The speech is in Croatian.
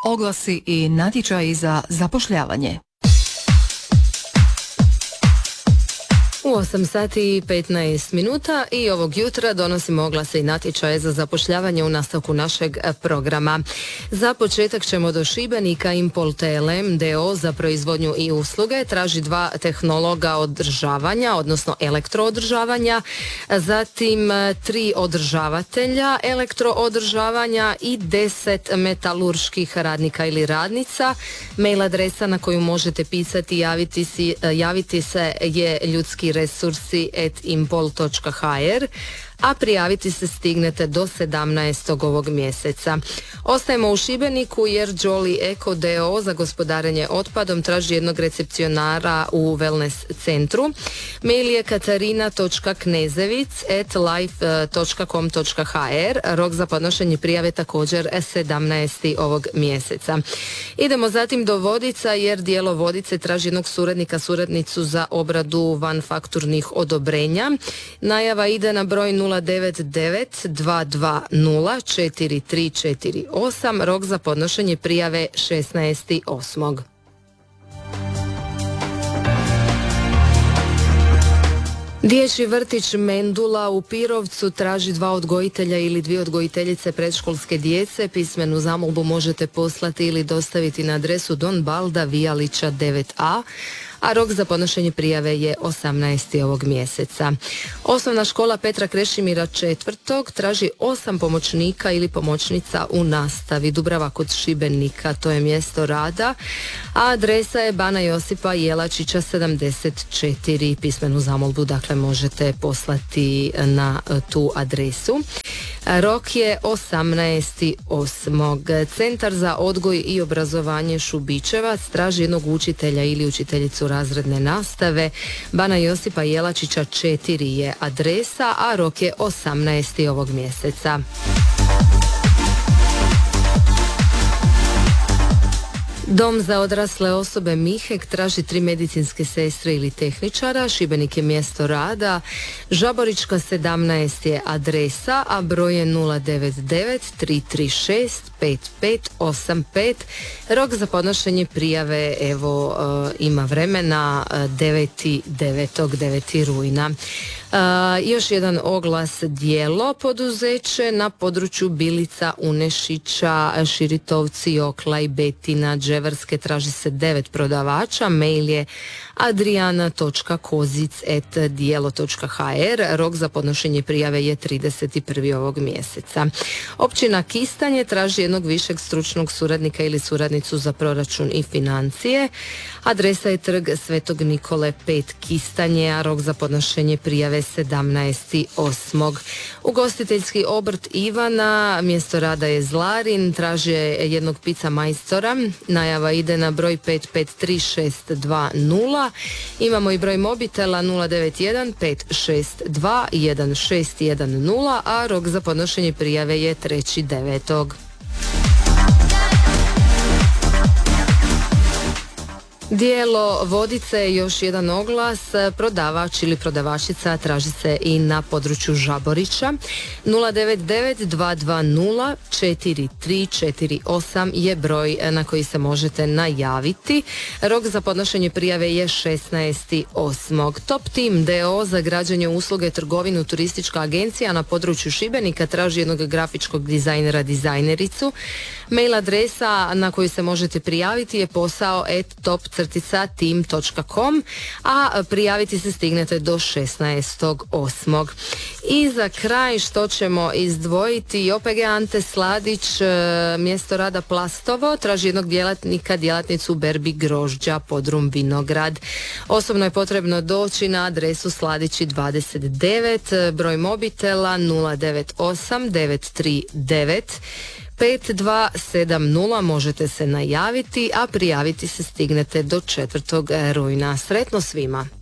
Oglasi i natječaji za zapošljavanje. U 8 sati i 15 minuta i ovog jutra donosimo oglase i natječaje za zapošljavanje u nastavku našeg programa. Za početak ćemo do Šibenika. Impol TLM d.o. za proizvodnju i usluge traži 2 tehnologa održavanja, odnosno elektroodržavanja, zatim 3 održavatelja elektroodržavanja i 10 metalurških radnika ili radnica. Mail adresa na koju možete pisati i javiti se je ljudskiresursi@impol.hr, a prijaviti se stignete do 17. ovog mjeseca. Ostajemo u Šibeniku jer Jolly Eco d.o. za gospodarenje otpadom traži jednog recepcionara u wellness centru. Mail je katarina.knezevic@life.com.hr. Rok za podnošenje prijave također 17. ovog mjeseca. Idemo zatim do Vodica jer dijelo Vodice traži jednog suradnicu za obradu vanfakturnih odobrenja. Najava ide na broj 099-220-4348, rok za podnošenje prijave 16.8. Dječji vrtić Mendula u Pirovcu traži 2 odgojitelja ili 2 odgojiteljice predškolske djece. Pismenu zamolbu možete poslati ili dostaviti na adresu Don Balda Vijalića 9a, a rok za podnošenje prijave je 18. ovog mjeseca. Osnovna škola Petra Krešimira IV traži 8 pomoćnika ili pomoćnica u nastavi. Dubrava kod Šibenika, to je mjesto rada, a adresa je Bana Josipa Jelačića 74. Pismenu zamolbu dakle možete poslati na tu adresu. Rok je 18.8. Centar za odgoj i obrazovanje Šubičevac traži jednog učitelja ili učiteljicu razredne nastave. Bana Josipa Jelačića 4 je adresa, a rok je 18. ovog mjeseca. Dom za odrasle osobe Mihek traži 3 medicinske sestre ili tehničara. Šibenik je mjesto rada. Žaborička 17 je adresa, a broj je 099-336-5585. Rok za podnošenje prijave ima vremena 9. rujna. Još jedan oglas, djelo poduzeće na području Bilica, Unešića, Širitovci, Oklaj, Betina, Dževerske traži se 9 prodavača. Mail je adriana.kozic@djelo.hr. Rok za podnošenje prijave je 31. ovog mjeseca. Općina Kistanje traži jednog višeg stručnog suradnika ili suradnicu za proračun i financije. Adresa je Trg Svetog Nikole 5 Kistanje, a rok za podnošenje prijave 17.8. Ugostiteljski obrt Ivana, mjesto rada je Zlarin, traže jednog pizza majstora. Najava ide na broj 553620. Imamo i broj mobitela 091-562-1610, a rok za podnošenje prijave je 3.9. Dijelo Vodice, još jedan oglas, prodavač ili prodavačica traži se i na području Žaborića. 099-220-4348 je broj na koji se možete najaviti. Rok za podnošenje prijave je 16.8. Top Team d.o. za građenje usluge, trgovinu, turistička agencija na području Šibenika traži jednog grafičkog dizajnera, dizajnericu. Mail adresa na koju se možete prijaviti je posao@top-team.com, a prijaviti se stignete do 16.8. I za kraj što ćemo izdvojiti, OPG Ante Sladić, mjesto rada Plastovo, traži jednog djelatnika, djelatnicu berbi grožđa, podrum Vinograd. Osobno je potrebno doći na adresu Sladići 29, broj mobitela 098-939-5270, možete se najaviti, a prijaviti se stignete do 4. rujna. Sretno svima!